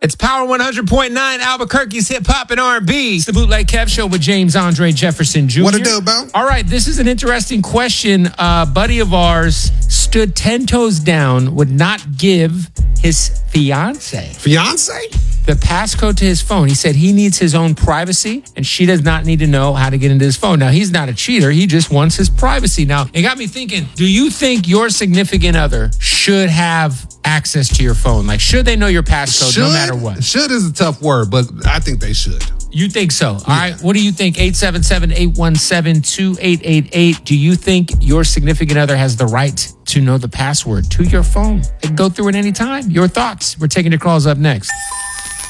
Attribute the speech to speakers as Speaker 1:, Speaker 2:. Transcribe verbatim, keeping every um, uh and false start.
Speaker 1: It's Power one hundred point nine, Albuquerque's hip hop and R and B. It's the Bootleg Kev Show with James Andre Jefferson Junior
Speaker 2: What it do, Bo?
Speaker 1: All right, this is an interesting question. A buddy of ours stood ten toes down, would not give his fiance
Speaker 2: Fiance?
Speaker 1: the passcode to his phone. He said he needs his own privacy and she does not need to know how to get into his phone. Now, he's not a cheater. He just wants his privacy. Now, it got me thinking, do you think your significant other should have access to your phone? Like, should they know your passcode
Speaker 2: Should?
Speaker 1: no matter what?
Speaker 2: Should is a tough word, but I think they should.
Speaker 1: You think so? All right. What do you think? eight seven seven, eight one seven, two eight eight eight. Do you think your significant other has the right to know the password to your phone and go through it anytime? Your thoughts. We're taking your calls up next.